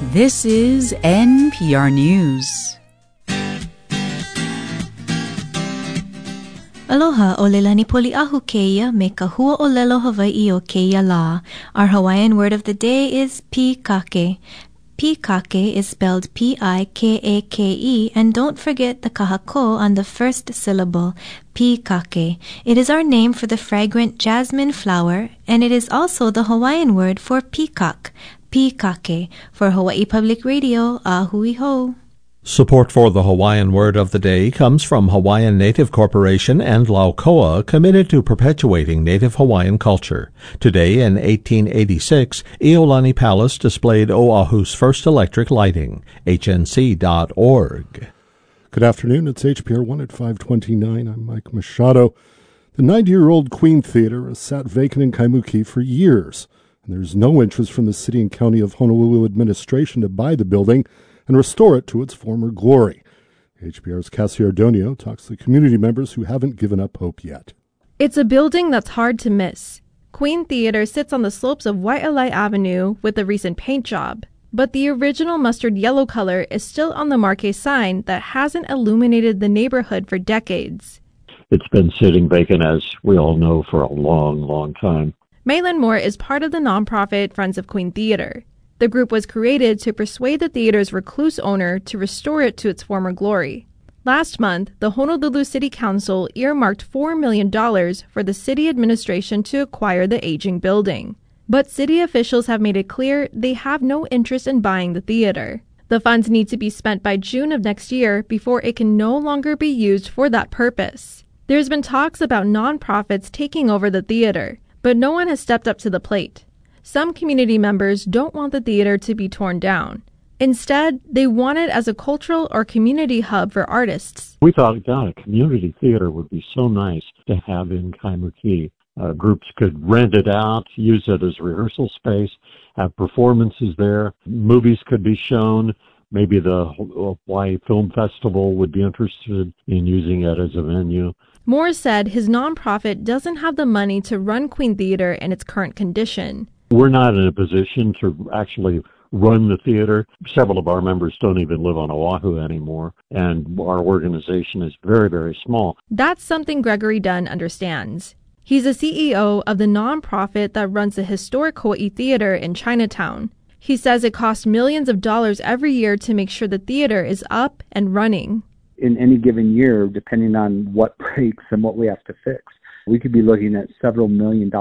This is NPR News. Aloha, olelani poliahu keia me kahua olelo Hawaii o keia la. Our Hawaiian word of the day is pikake. Pikake is spelled P-I-K-A-K-E, and don't forget the kahako on the first syllable, pikake. It is our name for the fragrant jasmine flower, and it is also the Hawaiian word for peacock, pikake. For Hawaii Public Radio, ahui ho. Support for the Hawaiian word of the day comes from Hawaiian Native Corporation and Laukoa, committed to perpetuating Native Hawaiian culture. Today, in 1886, Iolani Palace displayed Oahu's first electric lighting. HNC.org. Good afternoon. It's HPR 1 at 529. I'm Mike Machado. The 90-year-old Queen Theater has sat vacant in Kaimuki for years, and there's no interest from the city and county of Honolulu administration to buy the building and restore it to its former glory. HPR's Cassie Ardonio talks to community members who haven't given up hope yet. It's a building that's hard to miss. Queen Theater sits on the slopes of Waialae Avenue with a recent paint job. But the original mustard yellow color is still on the marquee sign that hasn't illuminated the neighborhood for decades. It's been sitting vacant, as we all know, for a long, long time. Maylin Moore is part of the nonprofit Friends of Queen Theater. The group was created to persuade the theater's recluse owner to restore it to its former glory. Last month, the Honolulu City Council earmarked $4 million for the city administration to acquire the aging building. But city officials have made it clear they have no interest in buying the theater. The funds need to be spent by June of next year before it can no longer be used for that purpose. There's been talks about nonprofits taking over the theater, but no one has stepped up to the plate. Some community members don't want the theater to be torn down. Instead, they want it as a cultural or community hub for artists. We thought, God, a community theater would be so nice to have in Kaimuki. Groups could rent it out, use it as rehearsal space, have performances there. Movies could be shown. Maybe the Hawaii Film Festival would be interested in using it as a venue. Moore said his nonprofit doesn't have the money to run Queen Theater in its current condition. We're not in a position to actually run the theater. Several of our members don't even live on Oahu anymore, and our organization is very, very small. That's something Gregory Dunn understands. He's the CEO of the nonprofit that runs the historic Hawaii Theater in Chinatown. He says it costs millions of dollars every year to make sure the theater is up and running. In any given year, depending on what breaks and what we have to fix, we could be looking at several $1 million